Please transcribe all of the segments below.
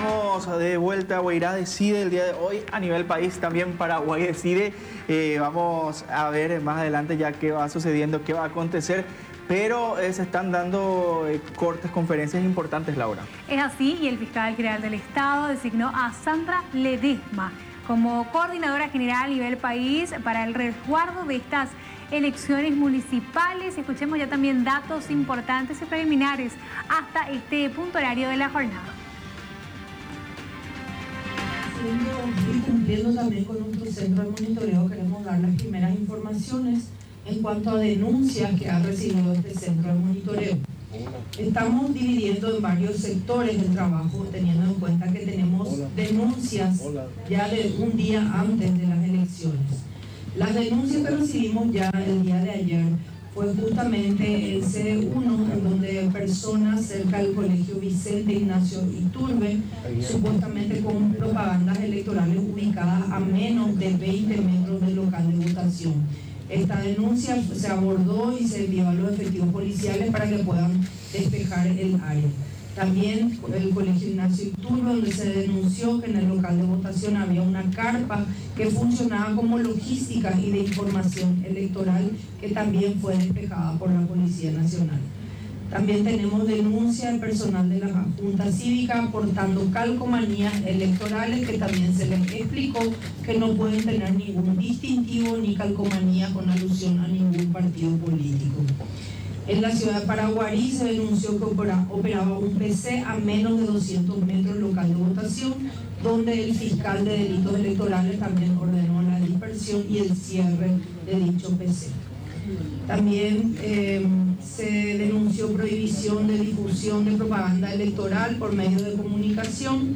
Estamos de vuelta. Guairá decide el día de hoy a nivel país, también Paraguay decide. Vamos a ver más adelante ya qué va sucediendo, qué va a acontecer, pero se están dando cortes, conferencias importantes, Laura. Es así, y el fiscal general del Estado designó a Sandra Ledesma como coordinadora general a nivel país para el resguardo de estas elecciones municipales. Escuchemos ya también datos importantes y preliminares hasta este punto horario de la jornada. Y cumpliendo también con nuestro centro de monitoreo, queremos dar las primeras informaciones en cuanto a denuncias que ha recibido este centro de monitoreo. Estamos dividiendo en varios sectores el trabajo, teniendo en cuenta que tenemos denuncias ya de un día antes de las elecciones. Las denuncias que recibimos ya el día de ayer fue justamente el CD1, en donde personas cerca del Colegio Vicente Ignacio Iturbe, supuestamente con propagandas electorales ubicadas a menos de 20 metros del local de votación. Esta denuncia se abordó y se envió a los efectivos policiales para que puedan despejar el área. También el Colegio Ignacio Iturbe, donde se denunció que en el local de votación había una carpa que funcionaba como logística y de información electoral, que también fue despejada por la Policía Nacional. También tenemos denuncia del personal de la Junta Cívica portando calcomanías electorales, que también se les explicó que no pueden tener ningún distintivo ni calcomanía con alusión a ningún partido político. En la ciudad de Paraguarí se denunció que operaba un PC a menos de 200 metros local de votación, donde el fiscal de delitos electorales también ordenó la dispersión y el cierre de dicho PC. También se denunció prohibición de difusión de propaganda electoral por medio de comunicación.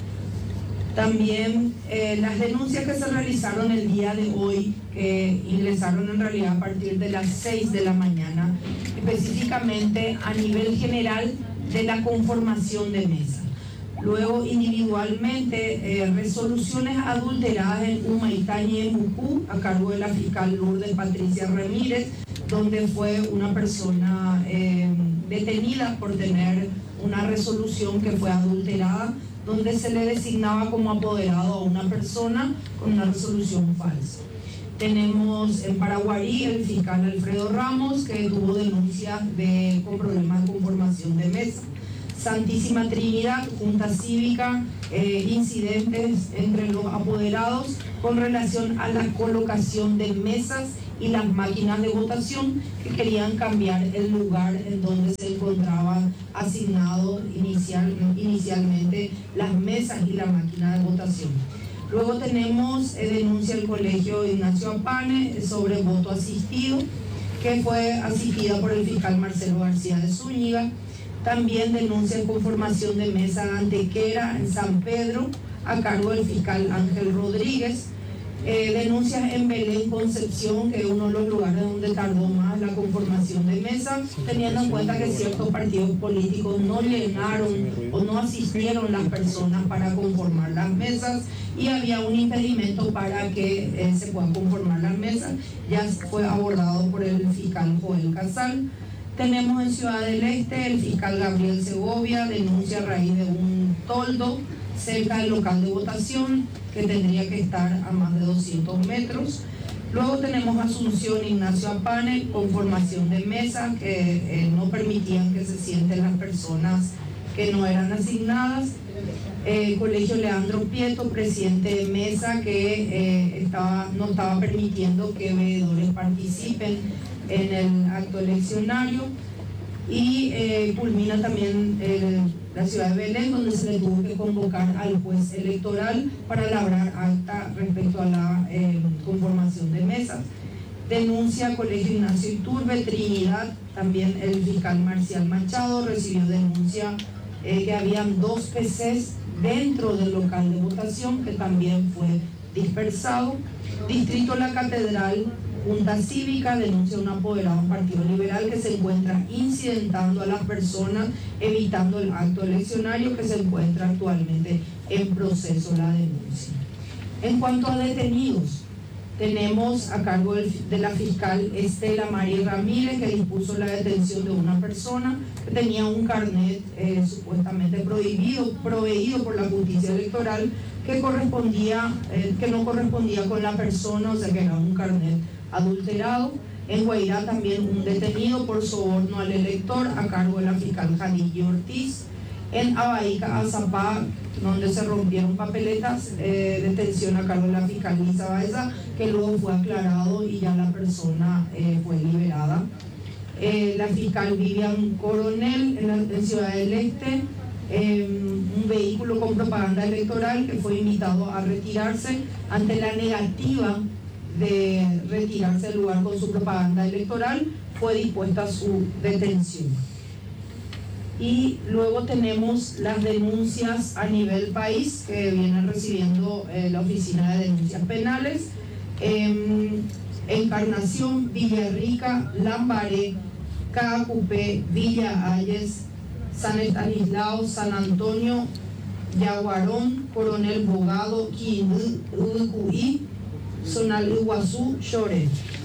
También las denuncias que se realizaron el día de hoy, que ingresaron en realidad a partir de las 6 de la mañana, específicamente a nivel general de la conformación de mesa. Luego individualmente resoluciones adulteradas en Humaitá y en Mucú, a cargo de la fiscal Lourdes Patricia Ramírez, donde fue una persona detenida por tener una resolución que fue adulterada, donde se le designaba como apoderado a una persona con una resolución falsa. Tenemos en Paraguarí el fiscal Alfredo Ramos, que tuvo denuncias con problemas de conformación de mesa. Santísima Trinidad, Junta Cívica, incidentes entre los apoderados con relación a la colocación de mesas y las máquinas de votación, que querían cambiar el lugar en donde se encontraban asignados inicialmente las mesas y la máquina de votación. Luego tenemos denuncia del Colegio Ignacio Apane sobre voto asistido, que fue asistida por el fiscal Marcelo García de Zúñiga. También denuncia en conformación de mesa de Antequera en San Pedro, a cargo del fiscal Ángel Rodríguez. Denuncias en Belén Concepción, que es uno de los lugares donde tardó más la conformación de mesa, teniendo en cuenta que ciertos partidos políticos no llenaron o no asistieron las personas para conformar las mesas, y había un impedimento para que se puedan conformar las mesas. Ya fue abordado por el fiscal Joel Casal. Tenemos en Ciudad del Este el fiscal Gabriel Segovia, denuncia a raíz de un toldo cerca del local de votación, que tendría que estar a más de 200 metros. Luego tenemos Asunción Ignacio Apane, conformación de mesa, que no permitían que se sienten las personas que no eran asignadas. Colegio Leandro Prieto, presidente de mesa, que no estaba permitiendo que veedores participen en el acto eleccionario. Y culmina también la ciudad de Belén, donde se le tuvo que convocar al juez electoral para labrar acta respecto a la conformación de mesas. Denuncia Colegio Ignacio Iturbe, Trinidad, también el fiscal Marcial Machado recibió denuncia que habían 2 PCs dentro del local de votación, que también fue dispersado. Distrito La Catedral, Junta Cívica, denuncia a un apoderado de un partido liberal que se encuentra incidentando a las personas, evitando el acto eleccionario, que se encuentra actualmente en proceso la denuncia. En cuanto a detenidos, tenemos a cargo de la fiscal Estela María Ramírez, que dispuso la detención de una persona que tenía un carnet supuestamente prohibido, proveído por la justicia electoral, que no correspondía con la persona, o sea que era un carnet adulterado. En Guairá también un detenido por soborno al elector a cargo de la fiscal Janille Ortiz. En Abaica, Azapá, donde se rompieron papeletas, detención a cargo de la fiscal Lisa Baeza, que luego fue aclarado y ya la persona fue liberada. La fiscal Vivian Coronel en Ciudad del Este, un vehículo con propaganda electoral que fue invitado a retirarse ante la negativa de retirarse del lugar con su propaganda electoral, fue dispuesta su detención. Y luego tenemos las denuncias a nivel país que vienen recibiendo la Oficina de Denuncias Penales. Encarnación, Villarrica, Lambaré, Caacupé, Villa Ayes, San Estanislao, San Antonio, Yaguarón, Coronel Bogado, Quinducuí, Zonal Iguazú, Chore.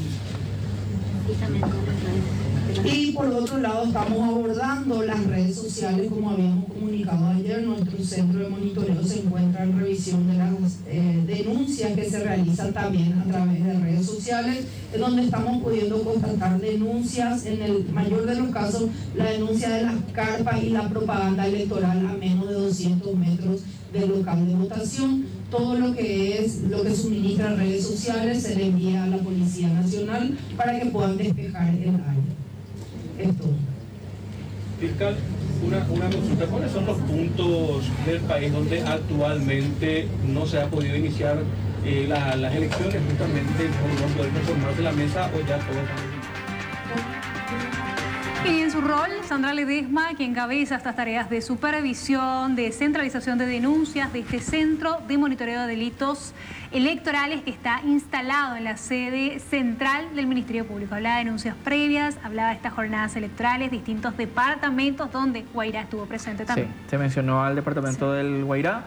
Y por otro lado estamos abordando las redes sociales, como habíamos comunicado ayer. Nuestro centro de monitoreo se encuentra en revisión de las denuncias que se realizan también a través de redes sociales, en donde estamos pudiendo constatar denuncias, en el mayor de los casos, la denuncia de las carpas y la propaganda electoral a menos de 200 metros del local de votación. Todo lo que suministra redes sociales se le envía a la Policía Nacional para que puedan despejar el área. Esto. Fiscal, una consulta. ¿Cuáles son los puntos del país donde actualmente no se ha podido iniciar las elecciones justamente por no poder conformarse la mesa o ya todo está? Y en su rol, Sandra Ledesma, quien encabeza estas tareas de supervisión, de centralización de denuncias de este Centro de Monitoreo de Delitos Electorales que está instalado en la sede central del Ministerio Público. Hablaba de denuncias previas, hablaba de estas jornadas electorales, distintos departamentos donde Guairá estuvo presente también. Sí, se mencionó al departamento del Guairá.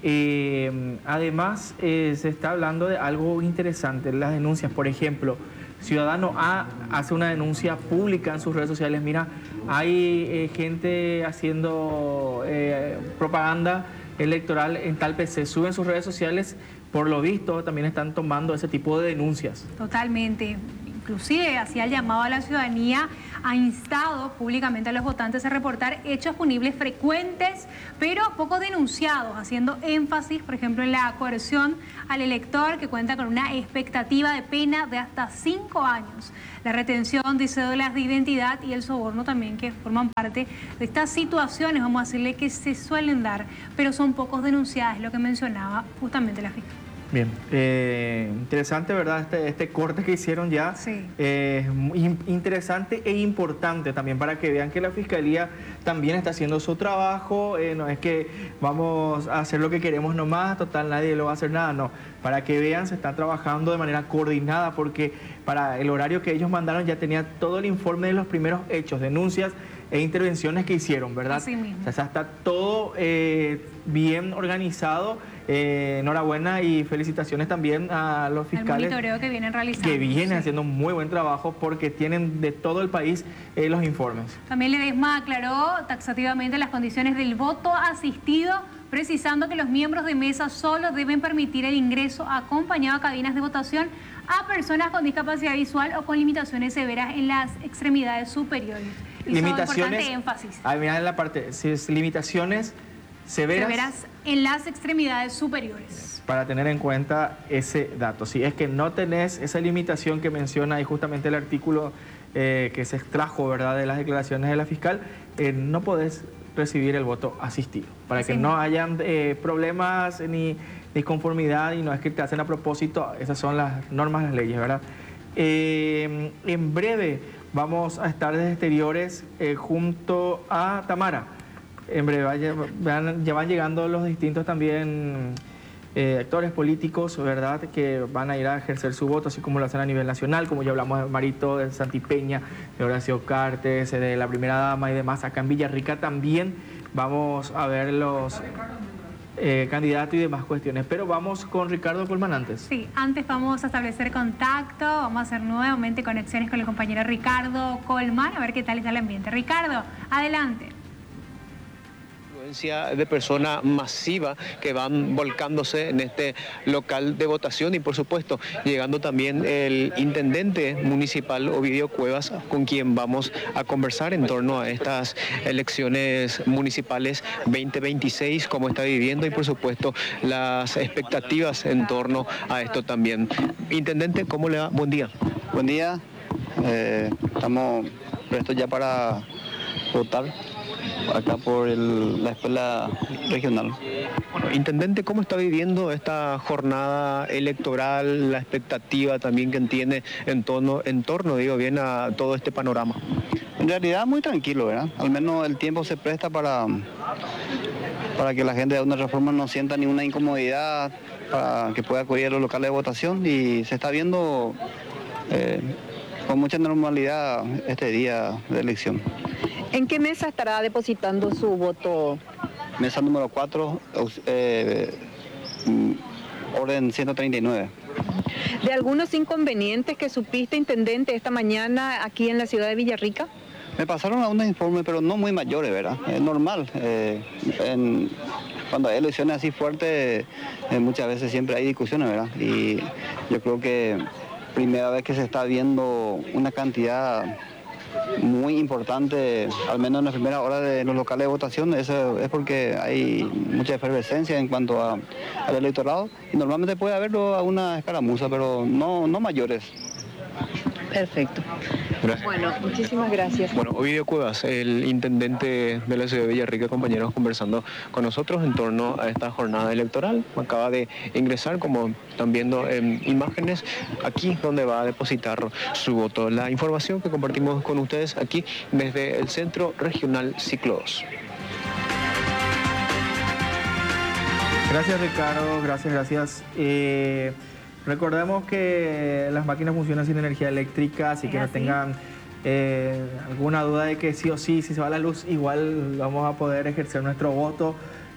Además, se está hablando de algo interesante, las denuncias. Por ejemplo, Ciudadano A hace una denuncia pública en sus redes sociales. Mira, hay gente haciendo propaganda electoral en tal PC. Suben sus redes sociales, por lo visto también están tomando ese tipo de denuncias. Totalmente. Inclusive hacía el llamado a la ciudadanía, ha instado públicamente a los votantes a reportar hechos punibles frecuentes, pero poco denunciados, haciendo énfasis, por ejemplo, en la coerción al elector, que cuenta con una expectativa de pena de hasta 5 años. La retención de cédulas de identidad y el soborno también, que forman parte de estas situaciones, vamos a decirle, que se suelen dar, pero son pocos denunciadas, es lo que mencionaba justamente la fiscal. Bien, interesante, ¿verdad? Este corte que hicieron ya. Sí. Muy interesante e importante también para que vean que la Fiscalía también está haciendo su trabajo. No es que vamos a hacer lo que queremos nomás, total, nadie lo va a hacer nada, no. Para que vean, se está trabajando de manera coordinada porque para el horario que ellos mandaron ya tenía todo el informe de los primeros hechos, denuncias e intervenciones que hicieron, ¿verdad? Así mismo. O sea, está todo bien organizado. Enhorabuena y felicitaciones también a los fiscales. El monitoreo que vienen realizando. Que vienen haciendo un muy buen trabajo porque tienen de todo el país los informes. También Ledesma aclaró taxativamente las condiciones del voto asistido, precisando que los miembros de mesa solo deben permitir el ingreso acompañado a cabinas de votación a personas con discapacidad visual o con limitaciones severas en las extremidades superiores. Limitaciones, importante énfasis. Mirá en la parte, si es limitaciones severas en las extremidades superiores. Para tener en cuenta ese dato. Si es que no tenés esa limitación que menciona ahí justamente el artículo que se extrajo, ¿verdad?, de las declaraciones de la fiscal, no podés recibir el voto asistido. Para que no hayan problemas ni disconformidad, y no es que te hacen a propósito, esas son las normas, las leyes, ¿verdad? En breve vamos a estar desde exteriores junto a Tamara. En breve ya van llegando los distintos también actores políticos, ¿verdad?, que van a ir a ejercer su voto, así como lo hacen a nivel nacional, como ya hablamos de Marito, de Santipeña, de Horacio Cartes, de la primera dama y demás. Acá en Villarrica también vamos a ver candidato y demás cuestiones. Pero vamos con Ricardo Colman antes. Sí, antes vamos a establecer contacto, vamos a hacer nuevamente conexiones con el compañero Ricardo Colman, a ver qué tal está el ambiente. Ricardo, adelante. De persona masiva que van volcándose en este local de votación y por supuesto llegando también el intendente municipal Ovidio Cuevas, con quien vamos a conversar en torno a estas elecciones municipales 2026, cómo está viviendo y por supuesto las expectativas en torno a esto también. Intendente, ¿cómo le va? Buen día. Buen día, estamos prestos ya para votar acá por la escuela regional. Bueno, intendente, ¿cómo está viviendo esta jornada electoral, la expectativa también que tiene en torno, digo bien, a todo este panorama? En realidad muy tranquilo, ¿verdad? Al menos el tiempo se presta para que la gente de una reforma no sienta ninguna incomodidad, para que pueda acudir a los locales de votación y se está viendo con mucha normalidad este día de elección. ¿En qué mesa estará depositando su voto? Mesa número 4, orden 139. ¿De algunos inconvenientes que supiste, intendente, esta mañana aquí en la ciudad de Villarrica? Me pasaron algunos informes, pero no muy mayores, ¿verdad? Es normal. Cuando hay elecciones así fuertes, muchas veces siempre hay discusiones, ¿verdad? Y yo creo que primera vez que se está viendo una cantidad muy importante, al menos en la primera hora de los locales de votación, eso es porque hay mucha efervescencia en cuanto al electorado y normalmente puede haber alguna escaramuza, pero no mayores. Perfecto. Gracias. Bueno, muchísimas gracias. Bueno, Ovidio Cuevas, el intendente de la ciudad de Villarrica, compañeros, conversando con nosotros en torno a esta jornada electoral. Acaba de ingresar, como están viendo en imágenes, aquí donde va a depositar su voto. La información que compartimos con ustedes aquí desde el Centro Regional Ciclo 2. Gracias, Ricardo, gracias. Recordemos que las máquinas funcionan sin energía eléctrica, así que no tengan alguna duda de que sí o sí, si se va la luz, igual vamos a poder ejercer nuestro voto.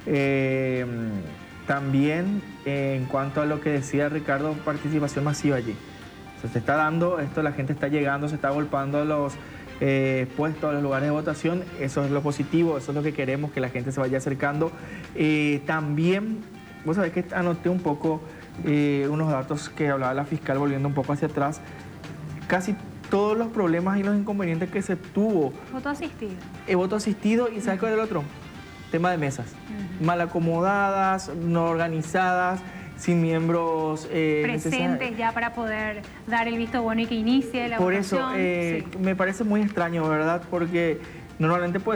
También, en cuanto a lo que decía Ricardo, participación masiva allí. Se está dando esto, la gente está llegando, se está agolpando a los puestos, a los lugares de votación. Eso es lo positivo, eso es lo que queremos, que la gente se vaya acercando. También, vos sabés que anoté un poco unos datos que hablaba la fiscal, volviendo un poco hacia atrás. Casi todos los problemas y los inconvenientes que se tuvo. Voto asistido. Voto asistido, y ¿sabes cuál es el otro? Tema de mesas. Mal acomodadas, no organizadas, sin miembros presentes ya para poder dar el visto bueno y que inicie la votación. Por eso, me parece muy extraño, ¿verdad? Porque normalmente pues